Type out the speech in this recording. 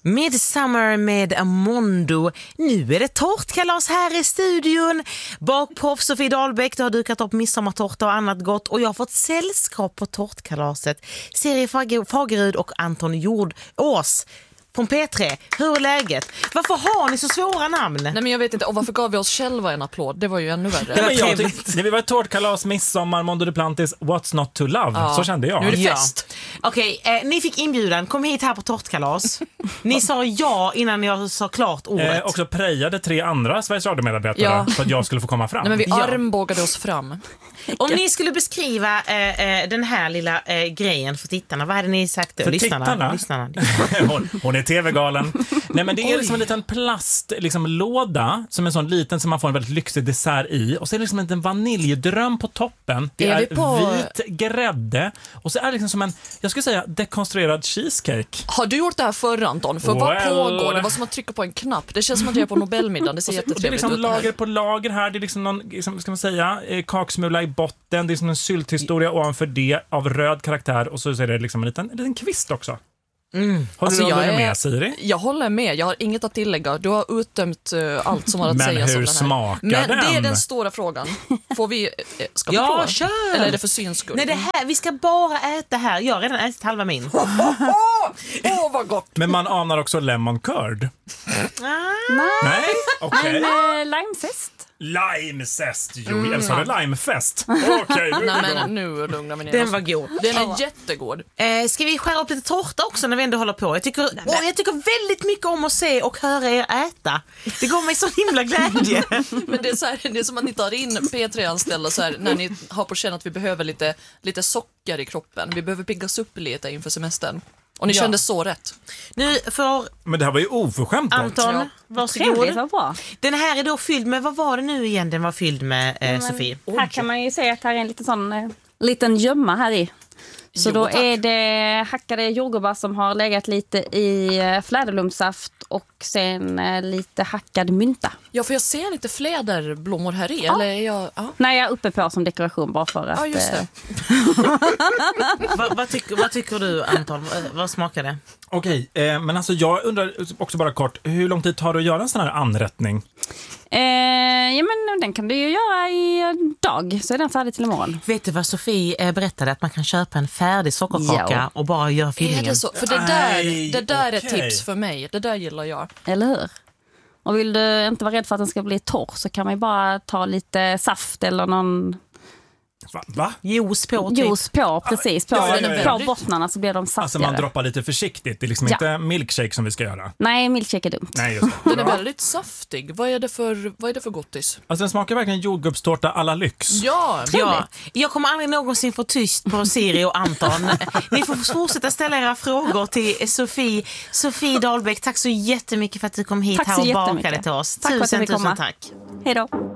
Midsummer med Mondo. Nu är det tårtkalas här i studion. Bakproff Sofie Dahlbäck, du har dukat upp midsommartårta och annat gott. Och jag har fått sällskap på tårtkalaset. Siri Fagerud och Anton Jordås från P3. Hur är läget? Varför har ni så svåra namn? Nej, men jag vet inte. Och varför gav vi oss själva en applåd? Det var ju ännu värre. Det vi var ett tårtkalas, midsommar, Mondo Duplantis, What's Not To Love. Ja. Så kände jag. Nu är det fest. Okej, ni fick inbjudan. Kom hit här på tårtkalas. Ni sa ja innan jag sa klart ordet. Också prejade 3 andra Sveriges Radio-medarbetare för att jag skulle få komma fram. Nej, men vi armbågade oss fram. Om ni skulle beskriva den här lilla grejen för tittarna, vad hade ni sagt då? För lyssnarna? Hon är TV-galen. Nej, men det är liksom en liten plastlåda som är en sån liten som man får en väldigt lyxig dessert i. Och så är det liksom en liten vaniljdröm på toppen. Det är vit grädde. Och så är det liksom som en, jag skulle säga, dekonstruerad cheesecake. Har du gjort det här förr, Anton? För vad pågår? Det var som att trycka på en knapp. Det känns som att jag är på Nobelmiddagen. Det ser jättetrevligt ut. Det är liksom lager på lager här. Det är liksom någon, liksom, ska man säga, kaksmula i botten. Det är som en sylthistoria ovanför det av röd karaktär. Och så är det liksom en liten kvist också. Håller du med, Siri? Jag håller med, jag har inget att tillägga. Du har utdömt allt som har att säga. Men hur smakar den? Men det är den stora frågan. Ska vi prova? Kör! Eller är det för syns skull? Nej, det här, vi ska bara äta här. Jag har redan ätit halva min. Vad gott! Men man anar också lemon curd. Nej? Okej. Men limezest? Limezest, eller så är det limefest. Okej, nej, men nu lugnar vi ner Den oss. var god. Den är jättegod. Ska vi skära upp lite tårta också när vi ändå håller på? Jag tycker väldigt mycket om att se och höra er äta. Det går mig så himla glädje. Men det är, så här, det är som att ni tar in P3-anställda så här, när ni har på känn att vi behöver lite socker i kroppen. Vi behöver piggas upp lite inför semestern. Och ni kände så rätt. Nu får Men det här var ju oförskämt gott. Anton, varsågod. Trevligt, vad bra. Den här är då fylld med, vad var det nu igen den var fylld med, Sofie? Här kan man ju säga att här är en liten gömma här i. Så då är det hackade jordgubbar som har legat lite i fläderlumsaft och sen lite hackad mynta. Ja, för jag ser lite fläderblommor här i. Eller är jag... Nej, jag är uppe på som dekoration bara för att... Ja, just det. Vad tycker du, Anton? Vad smakar det? Okej, men alltså jag undrar också bara kort, hur lång tid tar det att göra en sån här anrättning? Ja, men den kan du ju göra i en dag, så är den färdig till imorgon. Vet du vad Sofie berättade? Att man kan köpa en färdig sockerkaka och bara göra fyllningen. Är det så? För det där är tips för mig. Det där gillar jag. Eller hur? Och vill du inte vara rädd för att den ska bli torr så kan man ju bara ta lite saft eller någon... Va? Juice på, typ. Juice på, precis. På bottnarna så blir de saftigare. Alltså man droppar lite försiktigt. Det är liksom inte milkshake som vi ska göra. Nej, milkshake är dumt. Nej, just det. Den är väldigt saftig. Vad är det för gottis? Alltså den smakar verkligen jordgubbstårta alla lyx. Ja, jag kommer aldrig någonsin få tyst på Siri och Anton. Ni får fortsätta ställa era frågor till Sofie Dahlbäck. Tack så jättemycket för att du kom hit här och bakade till oss. Tack tusen tack. Hej då.